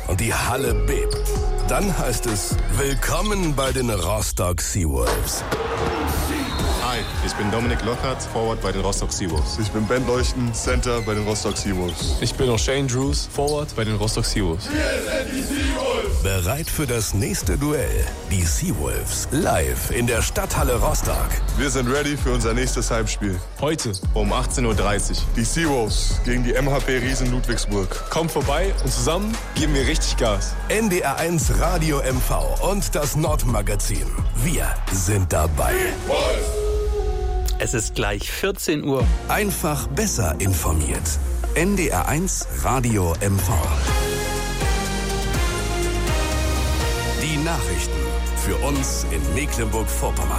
und die Halle bebt, dann heißt es Willkommen bei den Rostock Seawolves. Hi, ich bin Dominik Lockhart, Forward bei den Rostock Seawolves. Ich bin Ben Leuchten, Center bei den Rostock Seawolves. Ich bin O'Shane Drews, Forward bei den Rostock Seawolves. Wir sind die Seawolves. Bereit für das nächste Duell. Die Seawolves live in der Stadthalle Rostock. Wir sind ready für unser nächstes Heimspiel. Heute Um 18:30 Uhr. Die Seawolves gegen die MHP Riesen Ludwigsburg. kommt vorbei und zusammen geben wir richtig Gas. NDR1 Radio MV und das Nordmagazin. Wir sind dabei. Es ist gleich 14 Uhr. Einfach besser informiert. NDR1 Radio MV. Die Nachrichten für uns in Mecklenburg-Vorpommern.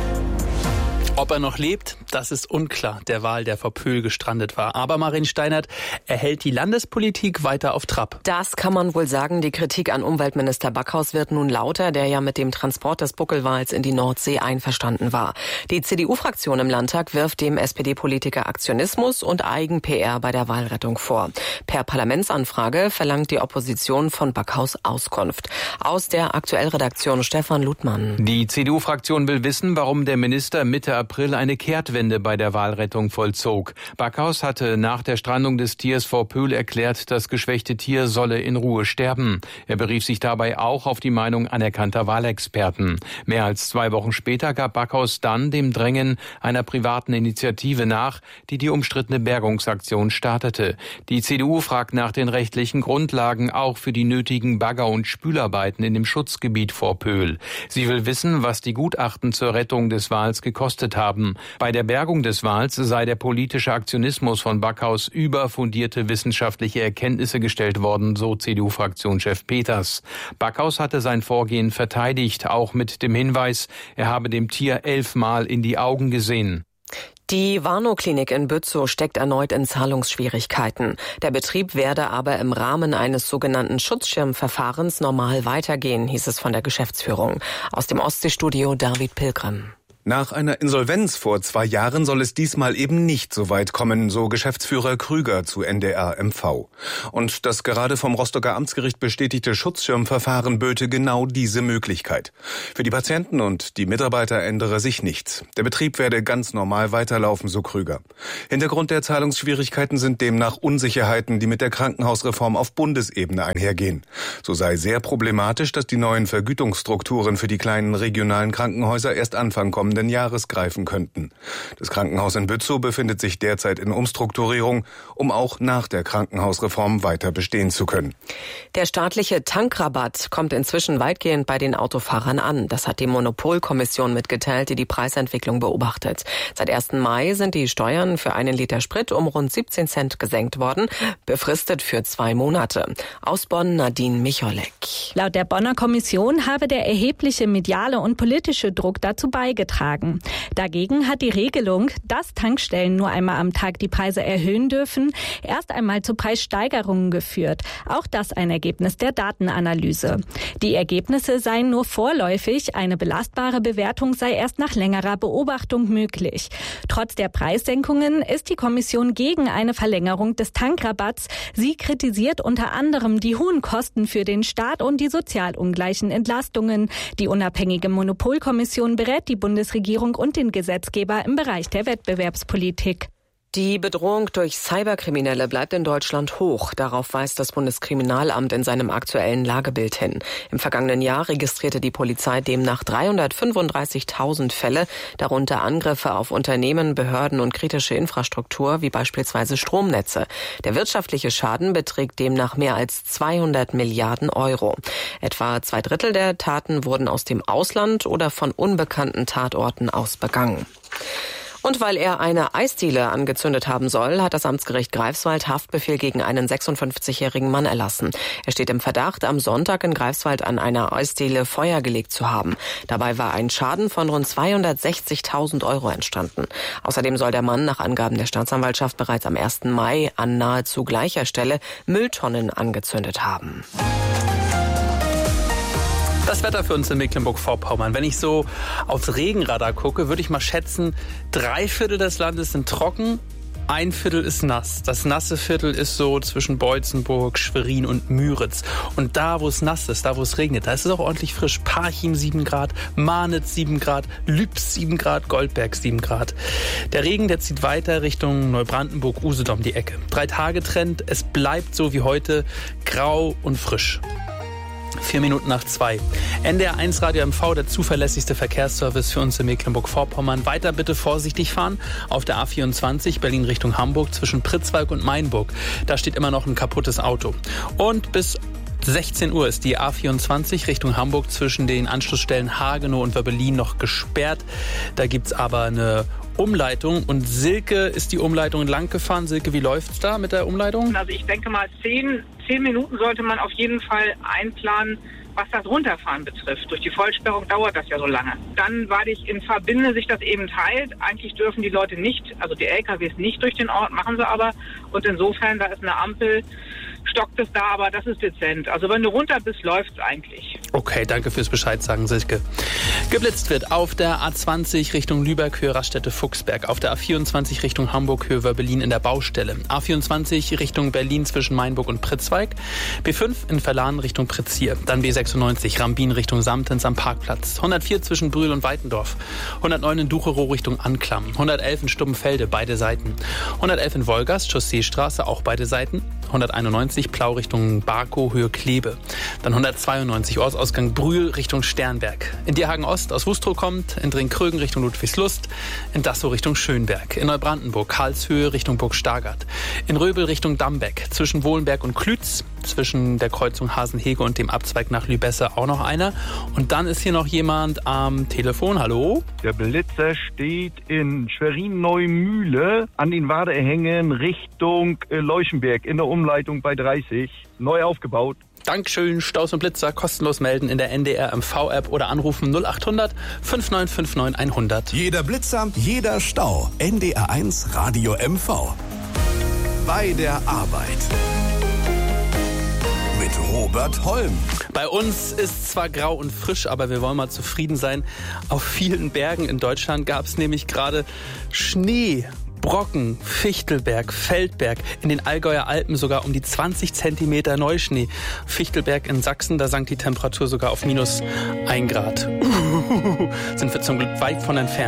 Ob er noch lebt, das ist unklar, der Wal, der vor Pöhl gestrandet war. Aber Marin Steinert erhält die Landespolitik weiter auf Trab. Das kann man wohl sagen. Die Kritik an Umweltminister Backhaus wird nun lauter, der ja mit dem Transport des Buckelwals in die Nordsee einverstanden war. Die CDU-Fraktion im Landtag wirft dem SPD-Politiker Aktionismus und Eigen-PR bei der Walrettung vor. Per Parlamentsanfrage verlangt die Opposition von Backhaus Auskunft. Aus der Aktuellredaktion Stefan Ludmann. Die CDU-Fraktion will wissen, warum der Minister Mitte April eine Kehrtwende bei der Walrettung vollzog. Backhaus hatte nach der Strandung des Tiers vor Pöhl erklärt, das geschwächte Tier solle in Ruhe sterben. Er berief sich dabei auch auf die Meinung anerkannter Walexperten. Mehr als 2 Wochen später gab Backhaus dann dem Drängen einer privaten Initiative nach, die die umstrittene Bergungsaktion startete. Die CDU fragt nach den rechtlichen Grundlagen auch für die nötigen Bagger- und Spülarbeiten in dem Schutzgebiet vor Pöhl. Sie will wissen, was die Gutachten zur Rettung des Wals gekostet haben. Bei der Bergung des Wals sei der politische Aktionismus von Backhaus über fundierte wissenschaftliche Erkenntnisse gestellt worden, so CDU-Fraktionschef Peters. Backhaus hatte sein Vorgehen verteidigt, auch mit dem Hinweis, er habe dem Tier 11 Mal in die Augen gesehen. Die Warnow-Klinik in Bützow steckt erneut in Zahlungsschwierigkeiten. Der Betrieb werde aber im Rahmen eines sogenannten Schutzschirmverfahrens normal weitergehen, hieß es von der Geschäftsführung. Aus dem Ostseestudio David Pilgrim. Nach einer Insolvenz vor 2 Jahren soll es diesmal eben nicht so weit kommen, so Geschäftsführer Krüger zu NDR MV. Und das gerade vom Rostocker Amtsgericht bestätigte Schutzschirmverfahren böte genau diese Möglichkeit. Für die Patienten und die Mitarbeiter ändere sich nichts. Der Betrieb werde ganz normal weiterlaufen, so Krüger. Hintergrund der Zahlungsschwierigkeiten sind demnach Unsicherheiten, die mit der Krankenhausreform auf Bundesebene einhergehen. So sei sehr problematisch, dass die neuen Vergütungsstrukturen für die kleinen regionalen Krankenhäuser erst Anfang kommenden Jahres greifen könnten. Das Krankenhaus in Bützow befindet sich derzeit in Umstrukturierung, um auch nach der Krankenhausreform weiter bestehen zu können. Der staatliche Tankrabatt kommt inzwischen weitgehend bei den Autofahrern an. Das hat die Monopolkommission mitgeteilt, die die Preisentwicklung beobachtet. Seit 1. Mai sind die Steuern für 1 Liter Sprit um rund 17 Cent gesenkt worden, befristet für 2 Monate. Aus Bonn Nadine Micholek. Laut der Bonner Kommission habe der erhebliche mediale und politische Druck dazu beigetragen. Dagegen hat die Regelung, dass Tankstellen nur einmal am Tag die Preise erhöhen dürfen, erst einmal zu Preissteigerungen geführt. Auch das ein Ergebnis der Datenanalyse. Die Ergebnisse seien nur vorläufig, eine belastbare Bewertung sei erst nach längerer Beobachtung möglich. Trotz der Preissenkungen ist die Kommission gegen eine Verlängerung des Tankrabatts. Sie kritisiert unter anderem die hohen Kosten für den Staat und die sozial ungleichen Entlastungen. Die unabhängige Monopolkommission berät die Bundesregierung und den Gesetzgeber im Bereich der Wettbewerbspolitik. Die Bedrohung durch Cyberkriminelle bleibt in Deutschland hoch. Darauf weist das Bundeskriminalamt in seinem aktuellen Lagebild hin. Im vergangenen Jahr registrierte die Polizei demnach 335.000 Fälle, darunter Angriffe auf Unternehmen, Behörden und kritische Infrastruktur, wie beispielsweise Stromnetze. Der wirtschaftliche Schaden beträgt demnach mehr als 200 Milliarden Euro. Etwa 2/3 der Taten wurden aus dem Ausland oder von unbekannten Tatorten aus begangen. Und weil er eine Eisdiele angezündet haben soll, hat das Amtsgericht Greifswald Haftbefehl gegen einen 56-jährigen Mann erlassen. Er steht im Verdacht, am Sonntag in Greifswald an einer Eisdiele Feuer gelegt zu haben. Dabei war ein Schaden von rund 260.000 Euro entstanden. Außerdem soll der Mann nach Angaben der Staatsanwaltschaft bereits am 1. Mai an nahezu gleicher Stelle Mülltonnen angezündet haben. Das Wetter für uns in Mecklenburg-Vorpommern. Wenn ich so aufs Regenradar gucke, würde ich mal schätzen, 3/4 des Landes sind trocken, Ein Viertel ist nass. Das nasse Viertel ist so zwischen Beutzenburg, Schwerin und Müritz. Und da, wo es nass ist, da, wo es regnet, da ist es auch ordentlich frisch. Parchim 7 Grad, Marnitz 7 Grad, Lübs 7 Grad, Goldberg 7 Grad. Der Regen, der zieht weiter Richtung Neubrandenburg, Usedom die Ecke. 3 Tage Trend, es bleibt so wie heute, grau und frisch. 4 Minuten nach 2. NDR 1 Radio MV, der zuverlässigste Verkehrsservice für uns in Mecklenburg-Vorpommern. Weiter bitte vorsichtig fahren auf der A24 Berlin Richtung Hamburg zwischen Pritzwalk und Mainburg. Da steht immer noch ein kaputtes Auto. Und bis 16 Uhr ist die A24 Richtung Hamburg zwischen den Anschlussstellen Hagenow und Wöbbelin noch gesperrt. Da gibt's aber eine Umleitung. Und Silke ist die Umleitung lang gefahren. Silke, wie läuft's da mit der Umleitung? Also ich denke mal, 10 Minuten sollte man auf jeden Fall einplanen, was das Runterfahren betrifft. Durch die Vollsperrung dauert das ja so lange. Dann, weil ich in Verbinde sich das eben teilt, eigentlich dürfen die Leute nicht, also die LKWs nicht durch den Ort, machen sie aber. Und insofern, da ist eine Ampel, stockt es da, aber das ist dezent. Also wenn du runter bist, läuft's eigentlich. Okay, danke fürs Bescheid sagen, Silke. Geblitzt wird auf der A20 Richtung Lübeck, Höhe Raststätte-Fuchsberg. Auf der A24 Richtung Hamburg, Höhe Wöbbelin in der Baustelle. A24 Richtung Berlin zwischen Mainburg und Pritzwalk. B5 in Verlan Richtung Pritzsier. Dann B96 Rambin Richtung Samtens am Parkplatz. 104 zwischen Brühl und Weitendorf. 109 in Ducherow Richtung Anklam. 111 in Stubbenfelde, beide Seiten. 111 in Wolgast, Chausseestraße, auch beide Seiten. 191 Plau Richtung Barkow, Höhe Klebe. Dann 192 Ortsausgang Brühl Richtung Sternberg. In Dierhagen Ost aus Wustrow kommt, in Dringkrögen Richtung Ludwigslust, in Dassow Richtung Schönberg. In Neubrandenburg Karlshöhe Richtung Burg Stargard. In Röbel Richtung Dambeck. Zwischen Wohlenberg und Klütz. Zwischen der Kreuzung Hasenhege und dem Abzweig nach Lübesse auch noch einer. Und dann ist hier noch jemand am Telefon. Hallo? Der Blitzer steht in Schwerin-Neumühle an den Wadehängen Richtung Leuschenberg in der Umleitung bei 30. Neu aufgebaut. Dankeschön. Staus und Blitzer kostenlos melden in der NDR MV-App oder anrufen 0800 5959 100. Jeder Blitzer, jeder Stau. NDR 1 Radio MV. Bei der Arbeit. Mit Robert Holm. Bei uns ist zwar grau und frisch, aber wir wollen mal zufrieden sein. Auf vielen Bergen in Deutschland gab es nämlich gerade Schnee. Brocken, Fichtelberg, Feldberg, in den Allgäuer Alpen sogar um die 20 Zentimeter Neuschnee. Fichtelberg in Sachsen, da sank die Temperatur sogar auf -1 Grad. Sind wir zum Glück weit von entfernt.